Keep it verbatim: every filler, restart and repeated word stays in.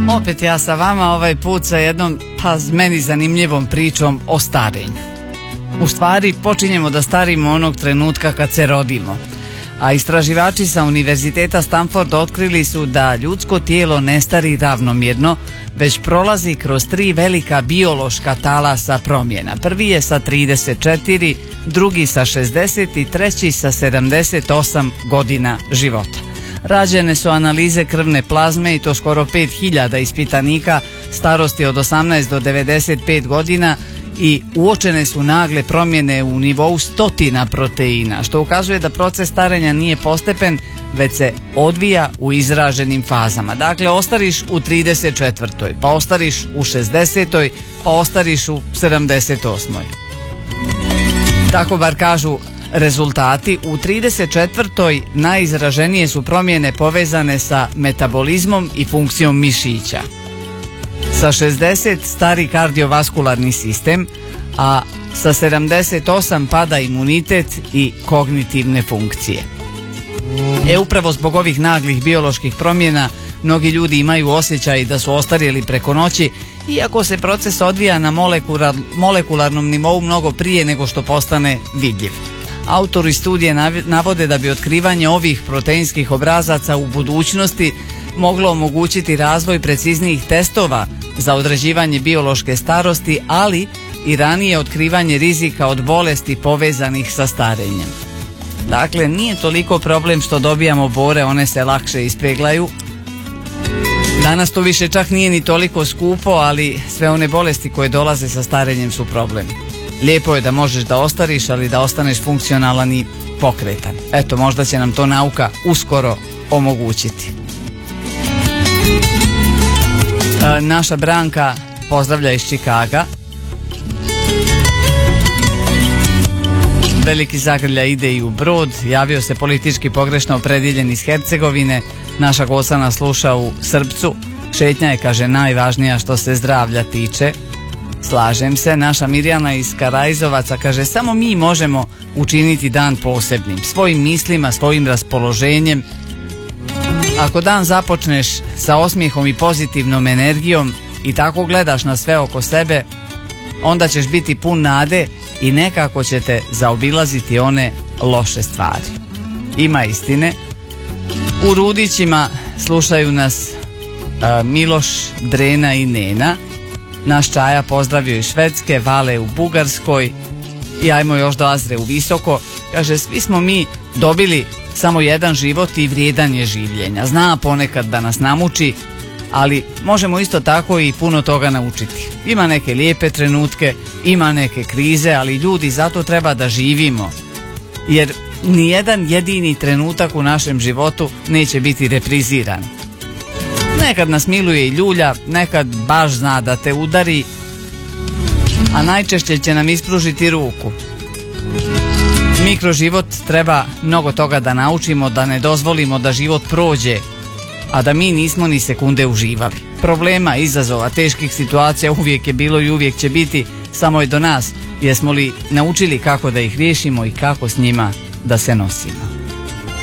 Opet ja sa vama, ovaj put sa jednom pa meni zanimljivom pričom o starenju. U stvari počinjemo da starimo onog trenutka kad se rodimo. A istraživači sa Univerziteta Stanford otkrili su da ljudsko tijelo ne stari ravnomjerno, već prolazi kroz tri velika biološka talasa promjena. Prvi je sa trideset četiri, drugi sa šezdeset i treći sa sedamdeset osam godina života. Rađene su analize krvne plazme i to skoro pet hiljada ispitanika starosti od osamnaest do devedeset pet godina i uočene su nagle promjene u nivou stotina proteina, što ukazuje da proces starenja nije postepen, već se odvija u izraženim fazama. Dakle, ostariš u trideset četvrtoj, pa ostariš u šezdesetoj, pa ostariš u sedamdeset osmoj. Tako bar kažu rezultati. U trideset četvrtoj najizraženije su promjene povezane sa metabolizmom i funkcijom mišića. Sa šezdeset stari kardiovaskularni sistem, a sa sedamdeset osam pada imunitet i kognitivne funkcije. E upravo zbog ovih naglih bioloških promjena mnogi ljudi imaju osjećaj da su ostarjeli preko noći, iako se proces odvija na molekular, molekularnom nivou mnogo prije nego što postane vidljiv. Autori studije navode da bi otkrivanje ovih proteinskih obrazaca u budućnosti moglo omogućiti razvoj preciznijih testova za određivanje biološke starosti, ali i ranije otkrivanje rizika od bolesti povezanih sa starenjem. Dakle, nije toliko problem što dobijamo bore, one se lakše ispeglaju. Danas to više čak nije ni toliko skupo, ali sve one bolesti koje dolaze sa starenjem su problem. Lijepo je da možeš da ostariš, ali da ostaneš funkcionalan i pokretan. Eto, možda će nam to nauka uskoro omogućiti. E, naša Branka pozdravlja iz Čikaga. Veliki zagrlja ide i u Brod. Javio se politički pogrešno opredjeljen iz Hercegovine. Naša Gosana sluša u Srbcu. Šetnja je, kaže, najvažnija što se zdravlja tiče. Slažem se. Naša Mirjana iz Karajzovaca kaže, samo mi možemo učiniti dan posebnim, svojim mislima, svojim raspoloženjem. Ako dan započneš sa osmijehom i pozitivnom energijom i tako gledaš na sve oko sebe, onda ćeš biti pun nade i nekako će te zaobilaziti one loše stvari. Ima istine. U Rudićima slušaju nas uh, Miloš, Drena i Nena. Naš Čaja pozdravio iz Švedske, Vale u Bugarskoj i ajmo još do Azre u Visoko. Kaže, svi smo mi dobili samo jedan život i vrijedan je življenja. Zna ponekad da nas namuči, ali možemo isto tako i puno toga naučiti. Ima neke lijepe trenutke, ima neke krize, ali ljudi, zato treba da živimo. Jer nijedan jedini trenutak u našem životu neće biti repriziran. Nekad nas miluje i ljulja, nekad baš zna da te udari, a najčešće će nam ispružiti ruku. Mikroživot treba mnogo toga da naučimo, da ne dozvolimo da život prođe, a da mi nismo ni sekunde uživali. Problema, izazova, teških situacija uvijek je bilo i uvijek će biti, samo je do nas jesmo li naučili kako da ih riješimo i kako s njima da se nosimo.